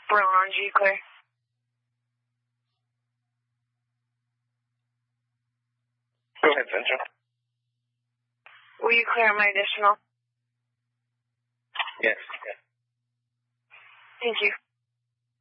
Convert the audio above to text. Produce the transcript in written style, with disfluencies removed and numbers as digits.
Brown orange, you clear? Go ahead, Central. Will you clear my additional? Yes. Thank you.